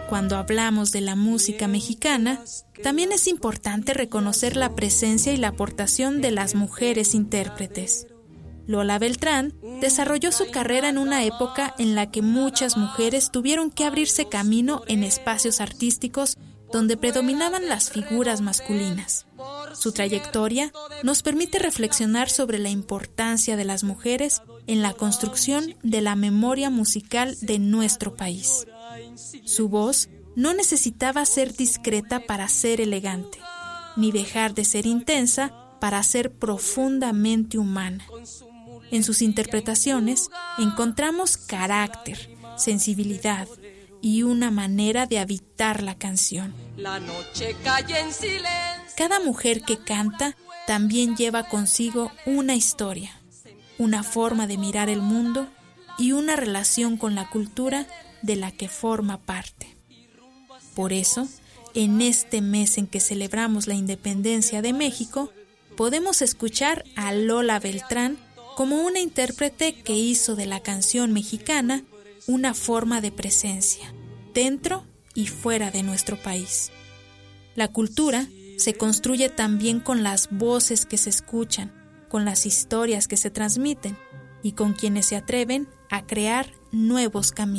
Cuando hablamos de la música mexicana, también es importante reconocer la presencia y la aportación de las mujeres intérpretes. Lola Beltrán desarrolló su carrera en una época en la que muchas mujeres tuvieron que abrirse camino en espacios artísticos donde predominaban las figuras masculinas. Su trayectoria nos permite reflexionar sobre la importancia de las mujeres en la construcción de la memoria musical de nuestro país. Su voz no necesitaba ser discreta para ser elegante, ni dejar de ser intensa para ser profundamente humana. En sus interpretaciones encontramos carácter, sensibilidad y una manera de habitar la canción. Cada mujer que canta también lleva consigo una historia, una forma de mirar el mundo y una relación con la cultura de la que forma parte. Por eso, en este mes en que celebramos la independencia de México, podemos escuchar a Lola Beltrán como una intérprete que hizo de la canción mexicana una forma de presencia, dentro y fuera de nuestro país. La cultura se construye también con las voces que se escuchan, con las historias que se transmiten y con quienes se atreven a crear nuevos caminos.